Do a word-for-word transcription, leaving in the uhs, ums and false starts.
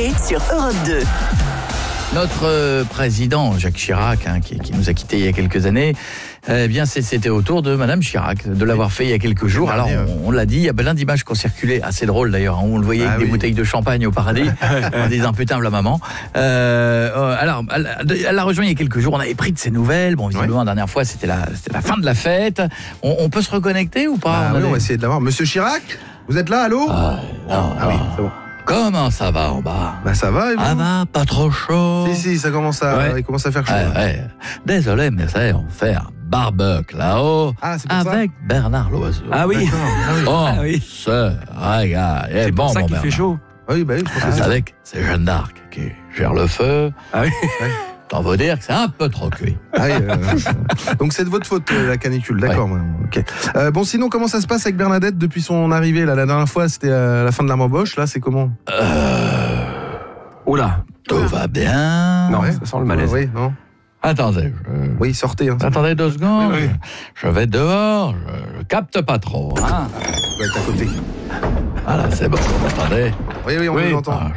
l'été sur Europe deux. Notre euh, président, Jacques Chirac, hein, qui, qui nous a quittés il y a quelques années, eh bien, c'est, c'était au tour de Madame Chirac de l'avoir fait il y a quelques jours. Alors, on, on l'a dit, il y a plein d'images qui ont circulé, assez drôles d'ailleurs. Hein, on le voyait ah, avec oui. des bouteilles de champagne au paradis, en disant putain, la maman. Euh, alors, elle, elle l'a rejoint il y a quelques jours. On avait pris de ses nouvelles. Bon, visiblement, ouais. la dernière fois, c'était la, c'était la fin de la fête. On, on peut se reconnecter ou pas? Ah, on, oui, on va essayer de l'avoir. Monsieur Chirac, vous êtes là, allô? Ah, non, ah oui, c'est bon. Comment ça va en bas? Bah ça va, et vous? Ah va, pas trop chaud? Si, si, ça commence à, ouais. il commence à faire chaud. Ouais, ouais. Désolé, mais ça, on fait un barbecue là-haut ah, c'est pour avec ça Bernard Loiseau. Ah oui, ah, oui. On ah, oui. se regarde. C'est bon, pour ça bon, qu'il Bernard. fait chaud. Ah oui, bah oui, je pense Ah, que c'est avec ces Jeanne d'Arc qui gèrent le feu. Ah oui. Ouais. On veut dire que c'est un peu trop cuit. Ah, euh, donc c'est de votre faute la canicule, d'accord. Ouais. Okay. Euh, bon, sinon comment ça se passe avec Bernadette depuis son arrivée là? La dernière fois c'était à la fin de la embauche, là c'est comment? Euh... Oula. Tout va bien. Non, ouais. ça sent le malaise. Oui, non. Attendez. Je... Oui, sortez. Hein, Attendez deux secondes. Oui, oui. Je vais dehors. Je, je capte pas trop. Hein. Vous êtes à côté. Voilà, c'est bon. Vous m'entendez? Oui, oui, on oui. vous entend. Ah,